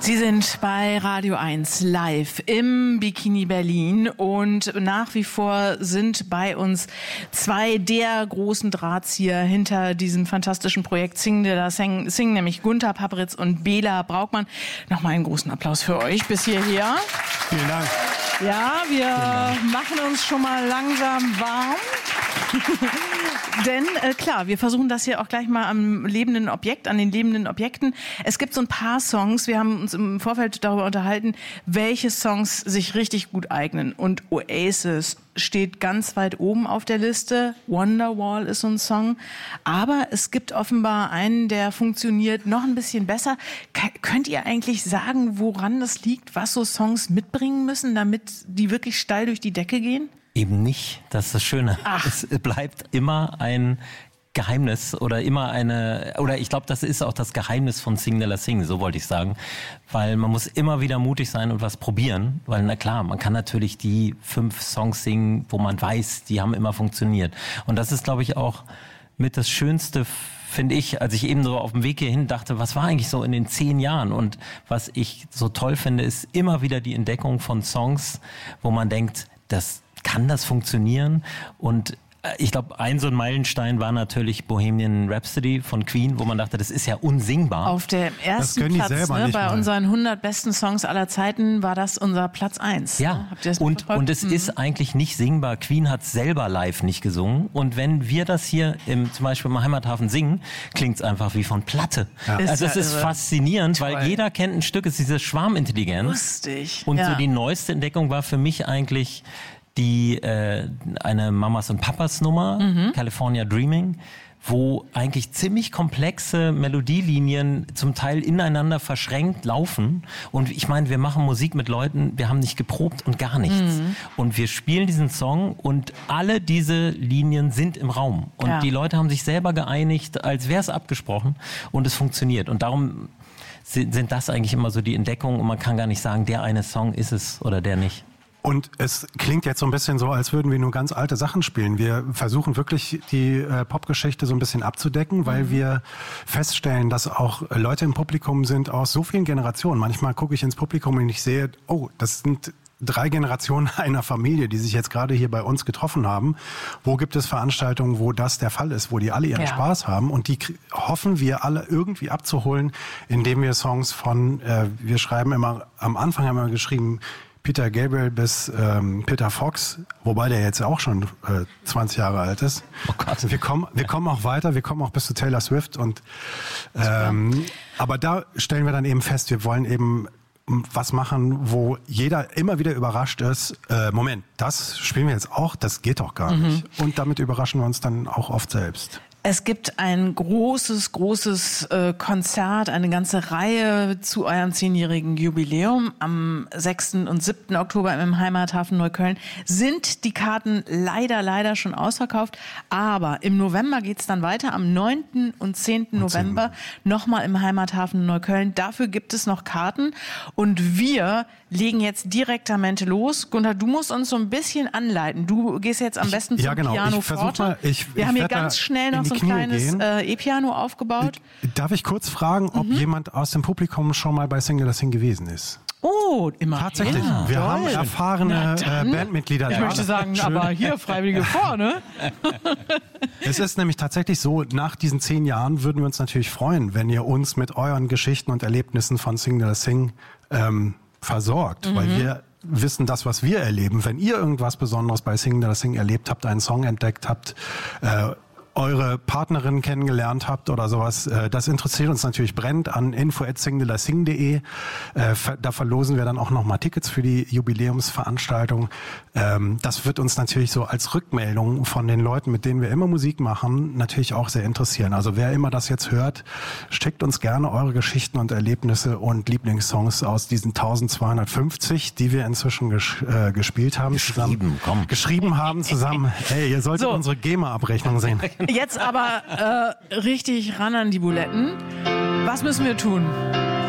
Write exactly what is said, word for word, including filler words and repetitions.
Sie sind bei Radio eins live im Bikini Berlin und nach wie vor sind bei uns zwei der großen Drahtzieher hinter diesem fantastischen Projekt Sing de la Sing, Sing, nämlich Gunter Papperitz und Bela Braukmann. Nochmal einen großen Applaus für euch bis hierher. Vielen Dank. Ja, wir machen uns schon mal langsam warm. Denn äh, klar, wir versuchen das hier auch gleich mal am lebenden Objekt, an den lebenden Objekten. Es gibt so ein paar Songs, wir haben uns im Vorfeld darüber unterhalten, welche Songs sich richtig gut eignen. Und Oasis steht ganz weit oben auf der Liste. Wonderwall ist so ein Song. Aber es gibt offenbar einen, der funktioniert noch ein bisschen besser. K- könnt ihr eigentlich sagen, woran das liegt, was so Songs mitbringen müssen, damit die wirklich steil durch die Decke gehen? Eben nicht, das ist das Schöne. Ach. Es bleibt immer ein Geheimnis oder immer eine, oder ich glaube, das ist auch das Geheimnis von Sing de la Sing, so wollte ich sagen. Weil man muss immer wieder mutig sein und was probieren. Weil na klar, man kann natürlich die fünf Songs singen, wo man weiß, die haben immer funktioniert. Und das ist, glaube ich, auch mit das Schönste, finde ich, als ich eben so auf dem Weg hierhin dachte, was war eigentlich so in den zehn Jahren? Und was ich so toll finde, ist immer wieder die Entdeckung von Songs, wo man denkt, das kann das funktionieren? Und ich glaube, ein so ein Meilenstein war natürlich Bohemian Rhapsody von Queen, wo man dachte, das ist ja unsingbar. Auf dem ersten Platz, ne, bei mal. unseren hundert besten Songs aller Zeiten war das unser Platz eins. Ja, ne? Habt ihr das und, und es mhm. ist eigentlich nicht singbar. Queen hat selber live nicht gesungen. Und wenn wir das hier im, zum Beispiel im Heimathafen singen, klingt es einfach wie von Platte. Ja. Also es ist irre. faszinierend, Toll. weil jeder kennt ein Stück, es ist diese Schwarmintelligenz. Lustig. Und ja. so die neueste Entdeckung war für mich eigentlich die äh, eine Mamas und Papas Nummer, mhm. California Dreaming, wo eigentlich ziemlich komplexe Melodielinien zum Teil ineinander verschränkt laufen. Und ich meine, wir machen Musik mit Leuten, wir haben nicht geprobt und gar nichts. Mhm. Und wir spielen diesen Song und alle diese Linien sind im Raum. Und ja. die Leute haben sich selber geeinigt, als wäre es abgesprochen und es funktioniert. Und darum sind, sind das eigentlich immer so die Entdeckungen und man kann gar nicht sagen, der eine Song ist es oder der nicht. Und es klingt jetzt so ein bisschen so, als würden wir nur ganz alte Sachen spielen. Wir versuchen wirklich die äh, Popgeschichte so ein bisschen abzudecken, weil mhm. wir feststellen, dass auch Leute im Publikum sind aus so vielen Generationen. Manchmal gucke ich ins Publikum und ich sehe, oh, das sind drei Generationen einer Familie, die sich jetzt gerade hier bei uns getroffen haben. Wo gibt es Veranstaltungen, wo das der Fall ist, wo die alle ihren ja. Spaß haben? Und die k- hoffen wir alle irgendwie abzuholen, indem wir Songs von, äh, wir schreiben immer, am Anfang haben wir geschrieben, Peter Gabriel bis ähm, Peter Fox, wobei der jetzt auch schon äh, zwanzig Jahre alt ist. Oh Gott. Wir kommen, wir kommen auch weiter, wir kommen auch bis zu Taylor Swift. Und ähm, aber da stellen wir dann eben fest, wir wollen eben was machen, wo jeder immer wieder überrascht ist. Äh, Moment, das spielen wir jetzt auch, das geht doch gar mhm. nicht. Und damit überraschen wir uns dann auch oft selbst. Es gibt ein großes, großes äh, Konzert, eine ganze Reihe zu eurem zehnjährigen Jubiläum. Am sechsten und siebten Oktober im Heimathafen Neukölln sind die Karten leider, leider schon ausverkauft. Aber im November geht's dann weiter, am neunten und zehnten November nochmal im Heimathafen Neukölln. Dafür gibt es noch Karten und wir legen jetzt direktamente los. Gunter, du musst uns so ein bisschen anleiten. Du gehst jetzt am besten zum ja, genau. Piano ich forte. Mal, ich, wir ich haben hier ganz schnell noch so ein kleines äh, E-Piano aufgebaut. Darf ich kurz fragen, ob mhm. jemand aus dem Publikum schon mal bei Sing de la Sing gewesen ist? Oh, immer. Tatsächlich. Ja, wir toll. haben erfahrene äh, Bandmitglieder. Ich da. möchte sagen, aber hier Freiwillige vor, ne? Es ist nämlich tatsächlich so, nach diesen zehn Jahren würden wir uns natürlich freuen, wenn ihr uns mit euren Geschichten und Erlebnissen von Sing de la Sing ähm, versorgt, mhm. weil wir wissen das, was wir erleben. Wenn ihr irgendwas Besonderes bei Sing de la Sing erlebt habt, einen Song entdeckt habt, äh, eure Partnerin kennengelernt habt oder sowas, äh, das interessiert uns natürlich brennend an info at sing de la sing punkt de. Äh, da verlosen wir dann auch nochmal Tickets für die Jubiläumsveranstaltung. Ähm, das wird uns natürlich so als Rückmeldung von den Leuten, mit denen wir immer Musik machen, natürlich auch sehr interessieren. Also wer immer das jetzt hört, schickt uns gerne eure Geschichten und Erlebnisse und Lieblingssongs aus diesen eintausendzweihundertfünfzig, die wir inzwischen ges- äh, gespielt haben. Geschrieben, zusammen, komm. Geschrieben haben zusammen. Hey, ihr solltet so. unsere GEMA-Abrechnung sehen. Jetzt aber äh, richtig ran an die Buletten. Was müssen wir tun?